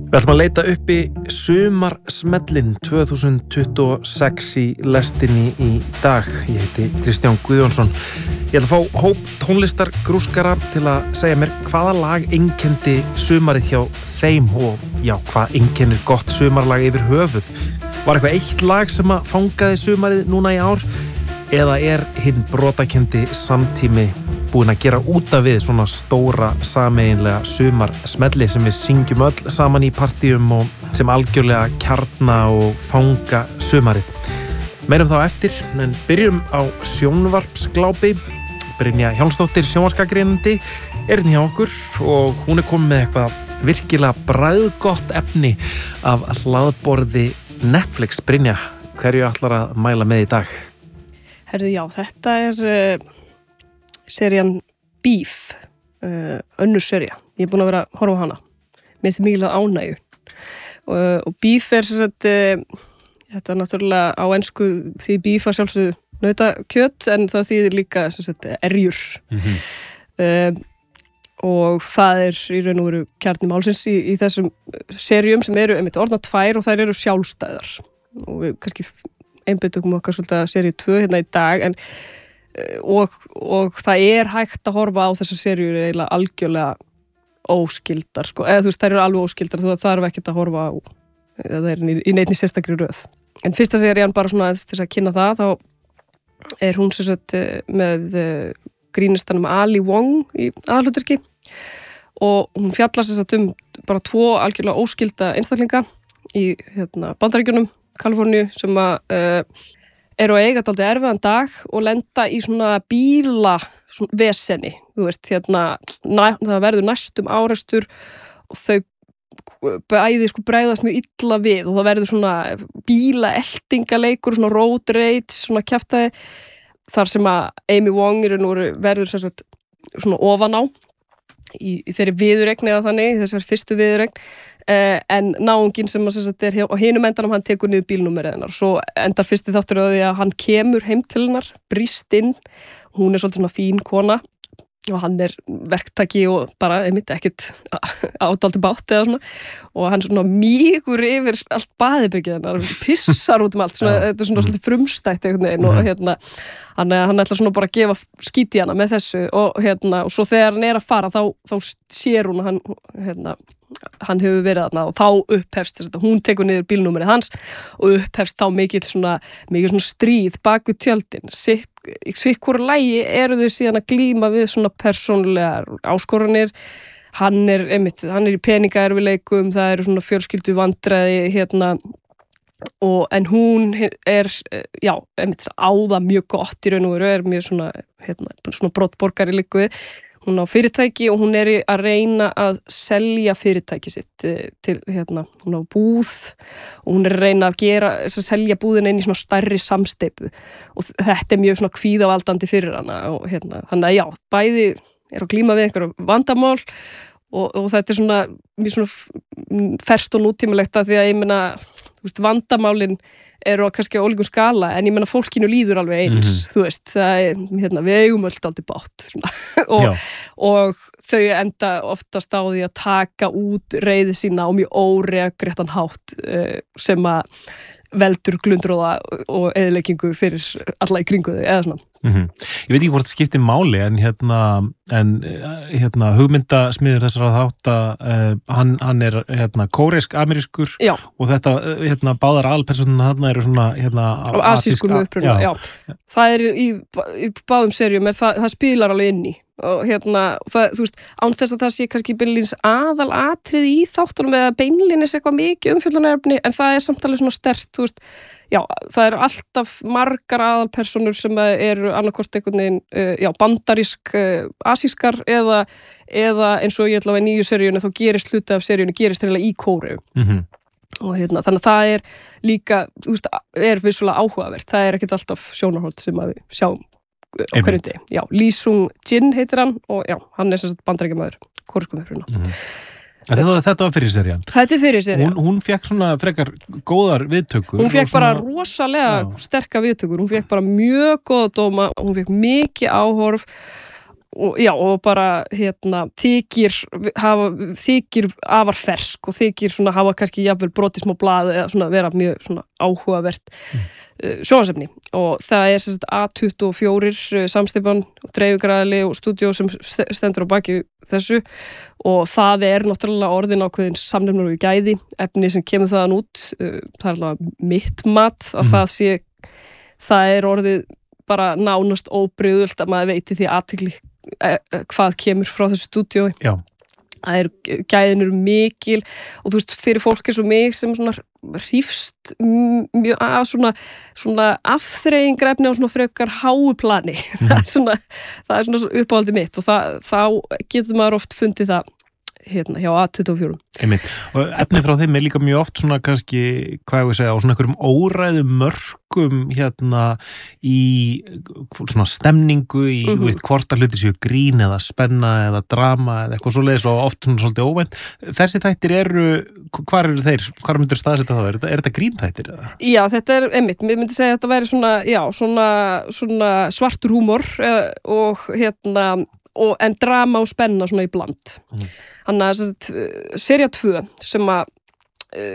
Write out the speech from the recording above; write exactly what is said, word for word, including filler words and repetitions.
Við ætlum að leita uppi sumarsmellin tvö þúsund tuttugu og sex í lestinni í dag. Ég heiti Kristján Guðjónsson. Ég ætla að fá hóp tónlistargrúskara til að segja mér hvaða lag einkenndi sumarið hjá þeim og já, hvað einkennir gott sumarlag yfir höfuð. Var eitthvað eitt lag sem að fangaði sumarið núna í ár eða er hinn brotakendi samtími búin að gera út af við svona stóra sameiginlega sumarsmelli sem við syngjum öll saman í partíum og sem algjörlega kjarna og fanga sumarið. Meirum þá eftir, en byrjum á sjónvarpsglápi. Brynja Hjálmsdóttir, sjónvarpsgagnrýnandi, er hérna hjá okkur og hún er komin með eitthvað virkilega bragðgott efni af hlaðborði Netflix. Brynja, hverju ætlar að mæla með í dag? Herðu, já, þetta er uh, serían Beef, uh, önnur sería. Ég er búin að vera að horfa á hana. Mér finnst mikil að ánægju. Uh, og Beef er sem sagt, uh, þetta er náttúrulega á ensku því Beef að sjálfsögðu nautakjöt, en það þýðir líka sem sagt, erjur. Mm-hmm. Uh, og það er í raun og veru kjarni málsins í, í þessum seríum sem eru einmitt orðna tvær og þær eru sjálfstæðar. Og við kannski einbeitum okkar svolítið að seríu tvö hérna í dag, en og, og það er hægt að horfa á þessar seríur eiginlega algjörlega óskildar, sko, eða þú veist, þær eru alveg óskildar, þú þarf ekkert að horfa á það er í, í neinni sérstakri röð. En fyrsta serían bara svona til að kynna það, þá er hún sem sagt með grínistanum Ali Wong í aðalhlutverki og hún fjallar sem sagt um bara tvo algjörlega óskilda einstaklinga í hérna, Bandaríkjunum, Kaliforníu, sem að uh, eru að eiga dálítið erfiðan dag og lenda í svona bíla svona veseni, þú veist, hérna næ, það verður næstum árekstur og þau bæði sko bregðast mjög illa við og það verður svona bílaeltingaleikur, svona road rage, svona kjaftaði, þar sem að Amy Wong verður sem sagt svona ofan á í, í þeirri viðuregn eða þannig, þessar fyrstu viðuregn. Uh, en náunginn sem að sagt, er á hinum endanum, hann tekur niður bílnúmerið hennar. Svo endar fyrsti þáttur að því að hann kemur heim til hennar, brýst inn, hún er svolítið svona fín kona og hann er verktaki og bara einmitt ekkert ádáldi bátt eða svona og hann svona mýgur yfir allt baðherbergið hennar, pissar út um allt svona, þetta er svona svolítið frumstætt einhvern veginn og hérna hann, hann ætlar svona bara að gefa skít í hana með þessu og hérna og svo þegar hann er að fara þá, þá sér hún að hann hérna hann hefur verið þarna og þá upphefst þess að hún tekur niður bílnúmerið hans og upphefst þá mikið svona, mikið svona stríð bak við tjöldin. Sikk, sikk hvora lagi eru þau síðan að glíma við svona persónulegar áskoranir. Hann er, einmitt, hann er í peningaerfileikum, það eru svona fjölskyldu vandræði hérna og en hún er, já, einmitt áða mjög gott í raun og veru, er mjög svona, hérna, svona brottborgari líku við. Hún á fyrirtæki og hún er að reyna að selja fyrirtæki sitt til, hérna, hún á búð og hún er að reyna að gera, að selja búðina inn í svona stærri samsteypu og þetta er mjög svona kvíðavaldandi fyrir hana og hérna, þannig að já, bæði er að glíma við einhverjum vandamál og, og þetta er svona mjög svona ferskt og nútímalegt að því að ég meina, þú veist, vandamálin eru kannski á ólíkum skala, en ég meina fólkinu líður alveg eins, mm-hmm. þú veist, það er, hérna, við eigum öll aldrei bátt, svona, og, og þau enda oftast á því að taka út reiði sína á mjög óregréttan hátt uh, sem að veldur glundróða og eyðileggingu fyrir alla í kringu þau, eða svona. Mm-hmm. Ég veit ekki hvort það skiptir máli, en hérna, en, hérna hugmyndasmiður þessara þátta, uh, hann, hann er hérna kóresk-amerískur og þetta, hérna, báðar aðalpersónuna þarna eru svona, hérna, á asískum uppruna, já. já. Það er í, í báðum seríum, er það, það spilar alveg inn í og hérna, það, þú veist, án þess að það sé kannski beinlínis aðal atriði í þáttunum eða beinlínis eitthvað mikið umfjöllunarefni, en það er samtalið svona sterkt, þú veist, já, það eru alltaf margar aðalpersonur sem eru annarkvort einhvern veginn, uh, já, bandarísk, uh, asískar eða, eða eins og ég ætla að í nýju seríunni þá gerist hluti af seríunni gerist reynilega í Kóreu. Mm-hmm. Og hérna, þannig að það er líka, þú veist, er vissulega áhugavert, það er ekkert alltaf sjónarhótt sem að við sjáum á hverjum degi. Já, Lee Sung Jin heitir hann og já, hann er sem sagt bandaríkjamaður, kóreskum uppruna. Mm-hmm. Þetta, þetta var fyrir serían. Þetta er fyrir serían. Hún, hún fekk svona frekar góðar viðtökur. Hún fekk svona... bara rosalega já. sterka viðtökur. Hún fekk bara mjög góða dóma, hún fekk mikið áhorf og já, og bara hérna, þykir hafa, þykir afar fersk og þykir svona hafa kannski jafnvel brotið smá blað eða svona vera mjög svona áhugavert mm. uh, sjónvarpsefni og það er sem sagt A tuttugu og fjögur uh, samsteypan og dreifingaragli og stúdíó sem stendur á baki þessu og það er náttúrulega orðin ákveðin samnefnur og gæði efni sem kemur þaðan út uh, það er alveg mitt mat að mm. það sé það er orðið bara nánast óbrigðult að maður veiti því athygli eh, hvað kemur frá þessu stúdíói. Já. Það er gæðin eru mikil og þú veist fyrir fólk eins og mig sem svona hrífst mjög að svona, svona afþreyingrefni á svona frekar háu plani. Mm. það er svona, það er svona uppáhaldið mitt og það, þá getur maður oft fundið það hérna hjá A tuttugu og fjögur. Einmitt. Og efni frá þeim er líka mjög oft svona kannski, hvað ég vil segja, á svona einhverjum óræðum mörkum hérna í svona stemningu í, mm-hmm. þú veist, hvort að hluti séu grín eða spenna eða drama eða eitthvað svoleiðis og oft svona svolítið óvænt. Þessi þættir eru, hvar eru þeir? Hvar myndur staðsetja það? Er þetta, er þetta grínþættir eða? Já, þetta er, einmitt, mér myndi segja að þetta væri svona, já, svona, svona svartur húmor og hérna og, en drama og spenna svona í bland. Mm. Þannig að sería tvö sem að